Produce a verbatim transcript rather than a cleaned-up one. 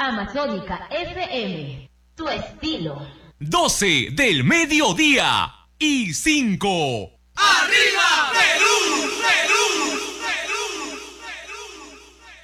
Amazónica F M, tu estilo. doce del mediodía y cinco.